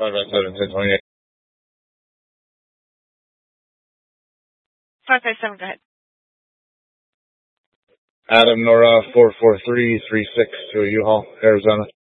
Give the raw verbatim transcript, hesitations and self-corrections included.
five five seven, ten twenty-eight. five five seven, go ahead. Adam Nora, four four three three six to U-Haul, Arizona.